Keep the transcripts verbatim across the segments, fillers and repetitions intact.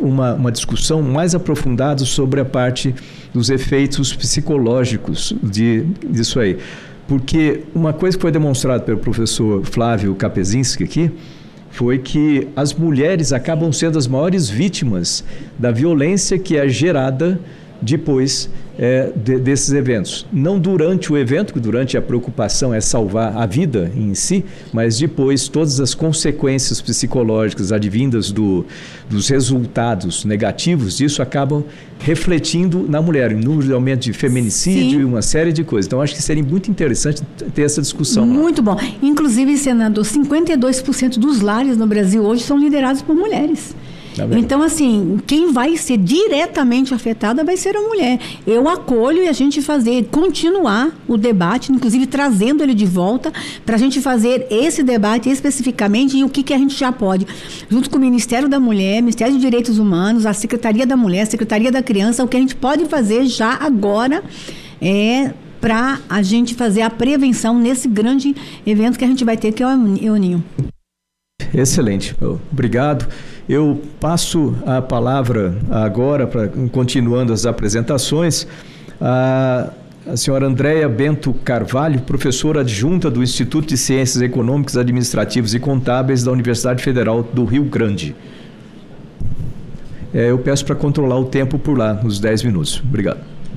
uma, uma discussão mais aprofundada sobre a parte dos efeitos psicológicos de, disso aí. Porque uma coisa que foi demonstrada pelo professor Flávio Kapezinski aqui foi que as mulheres acabam sendo as maiores vítimas da violência que é gerada depois é, de, desses eventos. Não durante o evento, que durante a preocupação é salvar a vida em si, mas depois todas as consequências psicológicas advindas do, dos resultados negativos disso acabam refletindo na mulher, em número de aumento de feminicídio e uma série de coisas. Então, acho que seria muito interessante ter essa discussão. Muito lá. bom. Inclusive, senador, cinquenta e dois por cento dos lares no Brasil hoje são liderados por mulheres. Tá, então, assim, quem vai ser diretamente afetada vai ser a mulher. Eu acolho e a gente fazer, continuar o debate, inclusive trazendo ele de volta, para a gente fazer esse debate especificamente e o que, que a gente já pode, junto com o Ministério da Mulher, Ministério dos Direitos Humanos, a Secretaria da Mulher, a Secretaria da Criança, o que a gente pode fazer já agora é para a gente fazer a prevenção nesse grande evento que a gente vai ter, que é o EUNINHO. Excelente, obrigado. Eu passo a palavra agora, para continuando as apresentações, a, a senhora Andréia Bento Carvalho, professora adjunta do Instituto de Ciências Econômicas, Administrativas e Contábeis da Universidade Federal do Rio Grande. É, eu peço para controlar o tempo por lá, nos dez minutos. Obrigado.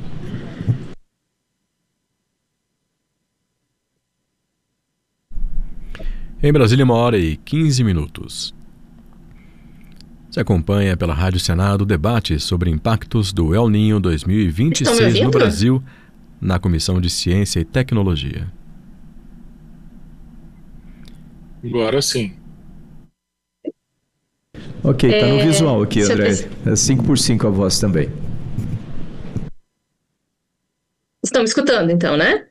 Em Brasília, uma hora e quinze minutos. Se acompanha pela Rádio Senado o debate sobre impactos do El Niño dois mil e vinte e seis no Brasil, na Comissão de Ciência e Tecnologia. Agora sim. Ok, está no É, visual aqui, André. Presi- É cinco por cinco a voz também. Estão me escutando, então, né?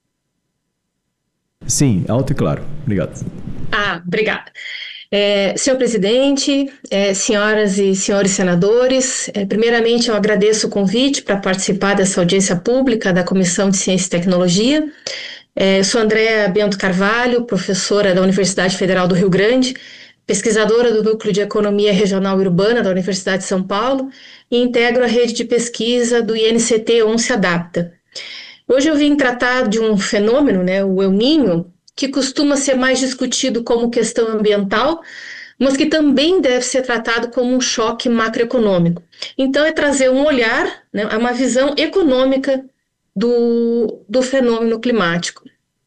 Sim, alto e claro. Obrigado. Ah, obrigada. É, senhor presidente, é, senhoras e senhores senadores, é, primeiramente eu agradeço o convite para participar dessa audiência pública da Comissão de Ciência e Tecnologia. É, sou Andréia Bento Carvalho, professora da Universidade Federal do Rio Grande, pesquisadora do Núcleo de Economia Regional e Urbana da Universidade de São Paulo e integro a rede de pesquisa do I N C T ONCE Adapta. Hoje eu vim tratar de um fenômeno, né, o El Niño, que costuma ser mais discutido como questão ambiental, mas que também deve ser tratado como um choque macroeconômico. Então, é trazer um olhar, né, uma visão econômica do, do fenômeno climático.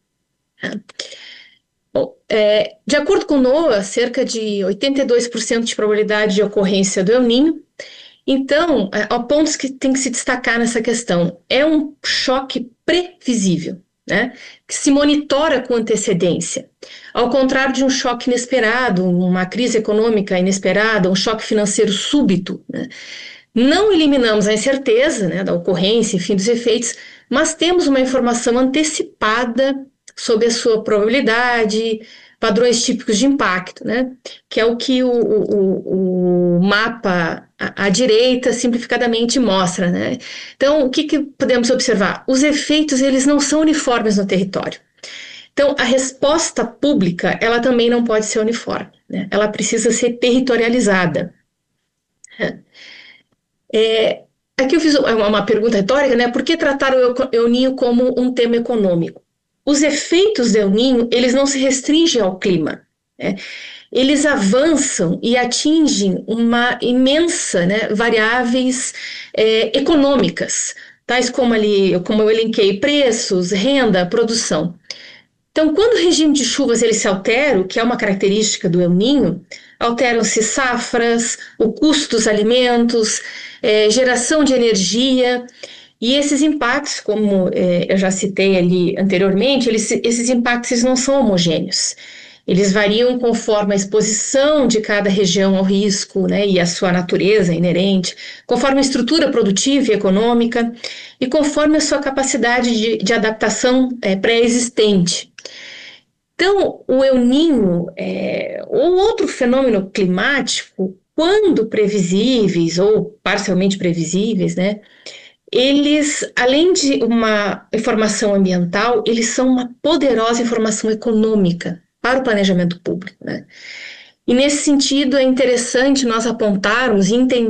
Bom, é, de acordo com o NOAA, cerca de oitenta e dois por cento de probabilidade de ocorrência do El Niño. Então, há pontos que tem que se destacar nessa questão. É um choque previsível, né, que se monitora com antecedência. Ao contrário de um choque inesperado, uma crise econômica inesperada, um choque financeiro súbito, né, não eliminamos a incerteza, né, da ocorrência, enfim, dos efeitos, mas temos uma informação antecipada sobre a sua probabilidade, padrões típicos de impacto, né, que é o que o, o, o mapa à, à direita simplificadamente mostra, né. Então, o que, que podemos observar? Os efeitos, eles não são uniformes no território. Então, a resposta pública, ela também não pode ser uniforme, né, ela precisa ser territorializada. É, aqui eu fiz uma, uma pergunta retórica, né, por que tratar o El Niño como um tema econômico? Os efeitos do El Niño, eles não se restringem ao clima, né? Eles avançam e atingem uma imensa, né, variáveis é, econômicas, tais como, ali, como eu elenquei, preços, renda, produção. Então, quando o regime de chuvas ele se altera, o que é uma característica do El Niño, alteram-se safras, o custo dos alimentos, é, geração de energia. E esses impactos, como é, eu já citei ali anteriormente, eles, esses impactos eles não são homogêneos. Eles variam conforme a exposição de cada região ao risco, né, e a sua natureza inerente, conforme a estrutura produtiva e econômica e conforme a sua capacidade de, de adaptação é, pré-existente. Então, o El Niño, é, ou outro fenômeno climático, quando previsíveis ou parcialmente previsíveis, né, eles, além de uma informação ambiental, eles são uma poderosa informação econômica para o planejamento público, né? E nesse sentido é interessante nós apontarmos e entendermos